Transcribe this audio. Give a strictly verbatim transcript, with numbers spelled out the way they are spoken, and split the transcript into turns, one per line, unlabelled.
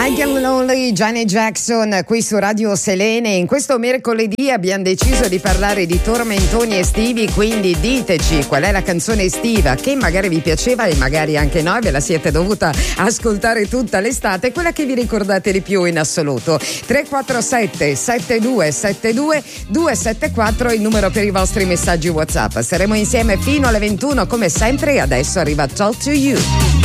I Get Lonely, Janet Jackson qui su Radio Selene. In questo mercoledì abbiamo deciso di parlare di tormentoni estivi, quindi diteci qual è la canzone estiva che magari vi piaceva e magari anche noi ve la siete dovuta ascoltare tutta l'estate, quella che vi ricordate di più in assoluto. tre quattro sette sette due sette due due sette quattro il numero per i vostri messaggi WhatsApp. Saremo insieme fino alle ventuno come sempre e adesso arriva Talk to You.